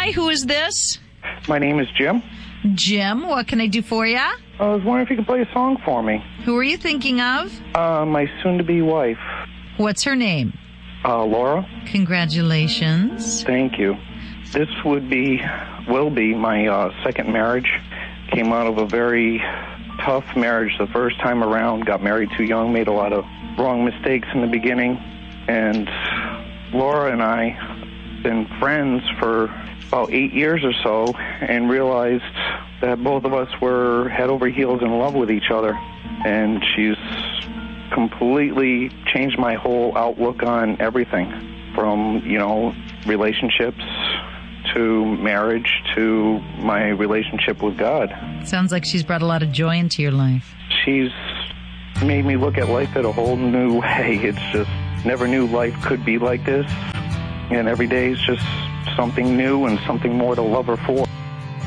Hi, who is this? My name is Jim. Jim, what can I do for you? I was wondering if you could play a song for me. Who are you thinking of? My soon-to-be wife. What's her name? Laura. Congratulations. Thank you. This will be my second marriage. Came out of a very tough marriage the first time around. Got married too young, made a lot of wrong mistakes in the beginning. And Laura and I have been friends for about 8 years or so and realized that both of us were head over heels in love with each other. And she's completely changed my whole outlook on everything from, relationships to marriage to my relationship with God. Sounds like she's brought a lot of joy into your life. She's made me look at life in a whole new way. It's just never knew life could be like this. And every day is just something new and something more to love her for.